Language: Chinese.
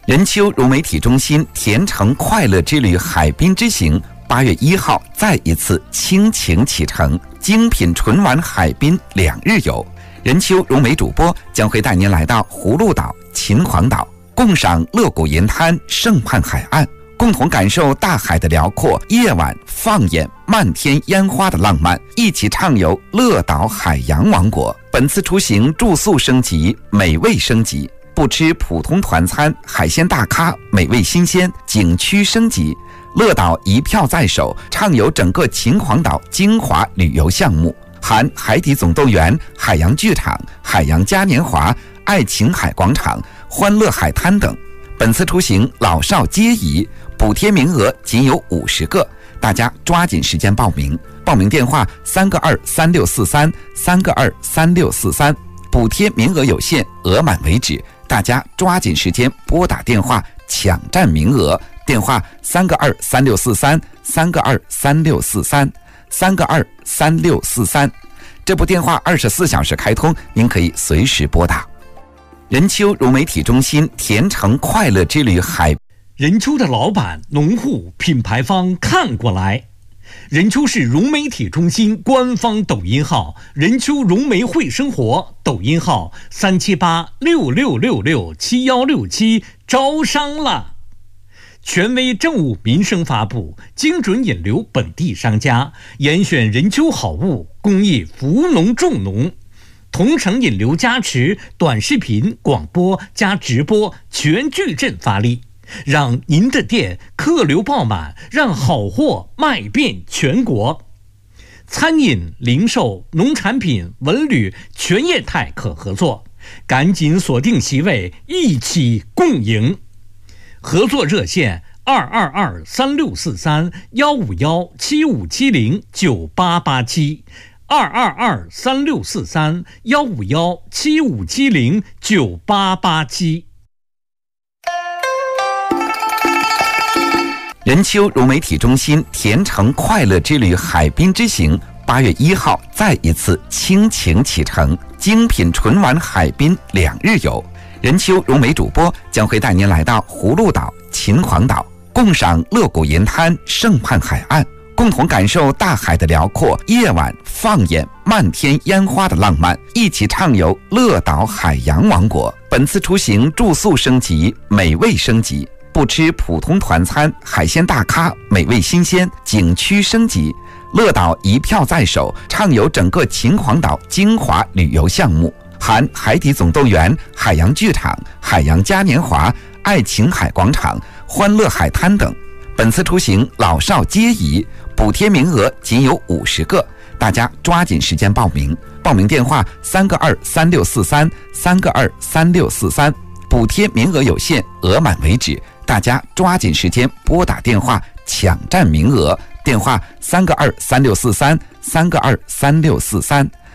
任丘融媒体中心甜橙快乐之旅海滨之行8月1号再一次倾情启程，精品纯玩海滨2日游。任丘融媒主播将会带您来到葫芦岛、秦皇岛，共赏乐谷银滩、胜畔海岸，共同感受大海的辽阔，夜晚放眼漫天烟花的浪漫，一起畅游乐岛海洋王国。本次出行住宿升级，美味升级，不吃普通团餐，海鲜大咖，美味新鲜，景区升级。乐岛一票在手，畅游整个秦皇岛精华旅游项目，含海底总动员、海洋剧场、海洋嘉年华、爱琴海广场、欢乐海滩等。本次出行老少皆宜，补贴名额仅有50个，大家抓紧时间报名。报名电话3个23643 3个23643，补贴名额有限，额满为止，大家抓紧时间拨打电话抢占名额。电话3个23643 3个23643 3个23643，这部电话24小时开通，您可以随时拨打。任丘融媒体中心甜橙快乐之旅海。 任丘的老板、农户、品牌方看过来。任丘市融媒体中心官方抖音号任丘融媒会生活，抖音号37866667167，招商了。权威政务民生发布，精准引流本地商家，严选任丘好物，公益扶农助农，同城引流加持，短视频、广播加直播全矩阵发力，让您的店客流爆满，让好货卖遍全国。餐饮、零售、农产品、文旅全业态可合作，赶紧锁定席位，一起共赢。合作热线2223643 1517570 9887 2223643 1517570 9887。 任丘融媒体中心甜橙快乐之旅海滨之行8月1号再一次倾情启程，精品纯玩海滨2日游。任丘融媒主播将会带您来到葫芦岛、秦皇岛，共赏乐谷银滩、胜畔海岸，共同感受大海的辽阔，夜晚放眼漫天烟花的浪漫，一起畅游乐岛海洋王国。本次出行住宿升级，美味升级，不吃普通团餐，海鲜大咖，美味新鲜，景区升级。乐岛一票在手，畅游整个秦皇岛精华旅游项目，含海底总动员、海洋剧场、海洋嘉年华、爱琴海广场、欢乐海滩等。本次出行老少皆宜，补贴名额仅有50个，大家抓紧时间报名。报名电话3个23643 3个23643，补贴名额有限，额满为止，大家抓紧时间拨打电话抢占名额。电话3个23643 3个23643